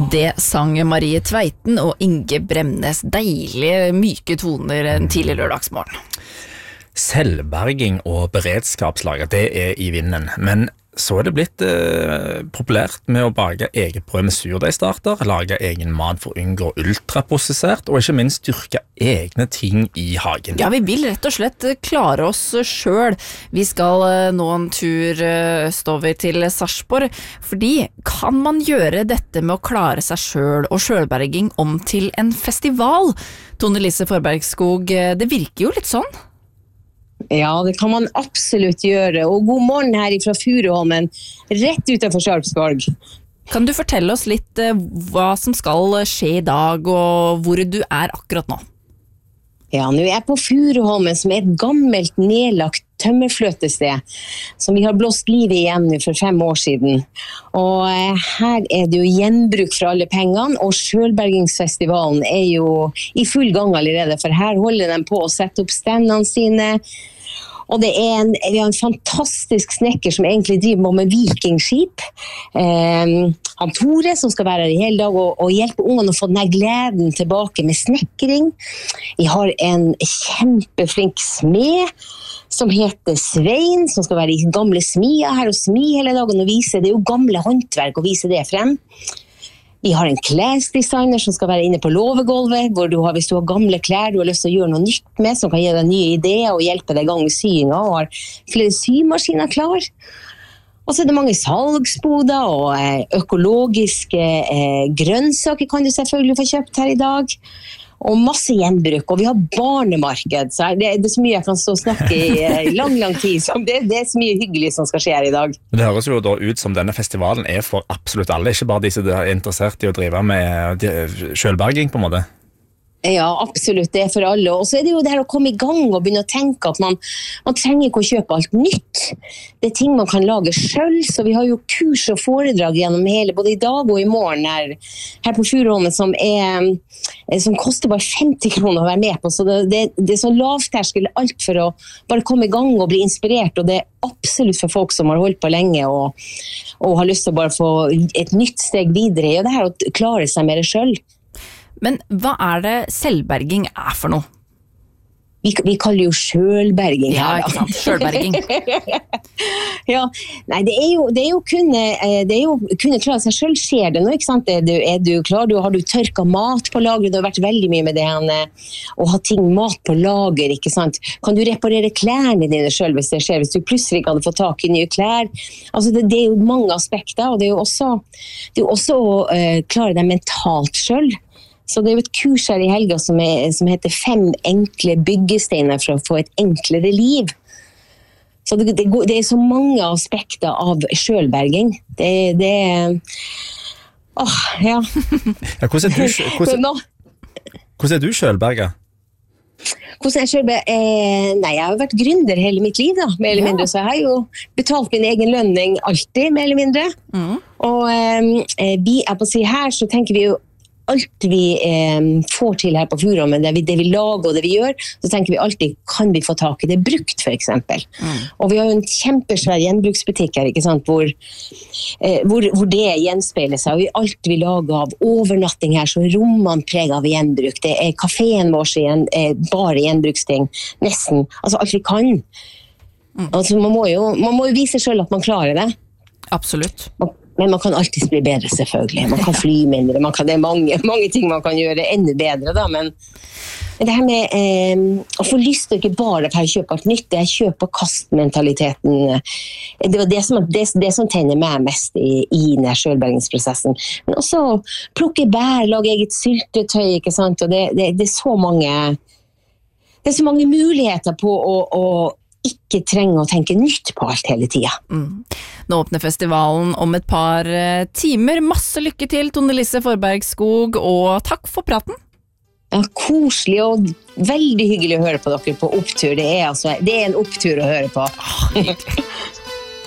Det sang Marie Tveiten og Inge Bremnes, deilige, myke toner en tidlig lørdagsmorgen. Selvberging og beredskapslager, det I vinden, men så det blitt populært med å bake eget brød med surdeigstarter, lage egen mat for å unngå ultraprosessert, og ikke minst dyrke egne ting I hagen. Ja, vi vil rett og slett klare oss selv. Vi skal nå en tur østover til Sarpsborg, fordi kan man gjøre dette med å klare seg selv og selvberging om til en festival? Tone Lise Forbergskog, det virker jo litt sånn. Ja, det kan man absolutt gjøre. Og god morgen her fra Furuholmen, rett utenfor Sarpsborg. Kan du fortelle oss litt hva som skal skje I dag, og hvor du akkurat nå? Ja, nå jeg på Furuholmen, som et gammelt nedlagt tømmerfløtested, som vi har blåst livet igjen nå for 5 år siden. Og her det jo gjenbruk for alle pengene, og Selvbergingsfestivalen jo I full gang allerede, for her holder de på å sette opp standene sine. Og vi har en fantastisk snekker som egentlig driver med vikingskip. Han Tore som skal være her I hele dag og hjelpe ungene å få denne gleden tilbake med snekring. Vi har en kjempeflink smed som heter Svein, som skal være I gamle smia her og smi hele dagen og vise. Det jo gamle håndverk å vise det frem. Vi har en klesdesigner som skal være inne på låvegolvet, hvor hvis du har gamle klær du har lyst til å gjøre noe nytt med, som kan gi deg nye ideer og hjelpe deg I gang med syinga, og har flere symaskiner klar. Og så det mange salgsboder og økologiske grønnsaker kan du selvfølgelig få kjøpt her I dag. Og masse gjenbruk, og vi har barnemarked, så det så mye jeg kan stå og snakke I lang tid, så det så mye hyggelig som skal skje her I dag. Det høres jo da ut som denne festivalen for absolutt alle, ikke bare de som interessert I å drive med selvberging på en måte. Ja, absolutt, det for alle. Og så det jo det her å komme I gang og begynne å tenke at man trenger ikke å kjøpe alt nytt. Det ting man kan lage selv, så vi har jo kurs og foredrag gjennom hele, både I dag og I morgen her på Furuholmen, som koster bare 50 kroner å være med på. Så det så lavterskel alt for å bare komme I gang og bli inspirert, og det absolutt for folk som har holdt på lenge og har lyst til å bare få et nytt steg videre, og det her å klare seg mer selv. Men hva det selvberging for noe? Vi kaller jo selvberging her. Ja, ikke sant? Selvberging. Ja, nei, det jo kunne klare seg selv, skjer det nå, ikke sant? Du klar, har du tørket mat på lager, det har vært veldig mye med det å ha mat på lager, ikke sant? Kan du reparere klærne dine selv hvis det skjer, hvis du plutselig ikke hadde fått tak I nye klær? Altså, det jo mange aspekter, og det jo også å klare deg mentalt selv. Så det jo et kurs her I helga som heter 5 enkle byggesteiner for å få et enklere liv. Så det så mange aspekter av selvberging. Ja. Ja, hvordan du selvberga? Hvordan jeg selvberga? Nei, jeg har vært gründer hele mitt liv da, mer eller mindre, så jeg har jo betalt min egen lønning alltid, mer eller mindre. Og vi på å si her, så tenker vi jo alt vi får til her på Furuholmen, det vi lager og det vi gjør, så tenker vi alltid, kan vi få tak I det brukt for eksempel? Og vi har jo en kjempesvær gjenbruksbutikk her, ikke sant, hvor det gjenspeiler seg, og alt vi lager av overnatting her, så rommene preget av gjenbruk, det kaféen vår bare gjenbruksting, nesten, altså alt vi kan. Altså man må jo vise selv at man klarer det. Absolutt. Men man kan alltid bli bedre selvfølgelig. Man kan fly mindre, det mange ting man kan gjøre enda bedre da, men det her med å få lyst til ikke bare å kjøpe alt nytt, det kjøp- og kastmentaliteten, det var det som tenner meg mest I denne selvbergingsprosessen. Men også plukke bær, lage eget syltetøy, ikke sant? Og det så mange muligheter på å ikke trenge å tenke nytt på alt hele tiden. Nå åpner festivalen om et par timer. Masse lykke til, Tone Lise Forbergskog, og takk for praten. Ja, koselig og veldig hyggelig å høre på dere på opptur. Det en opptur å høre på. Hyggelig.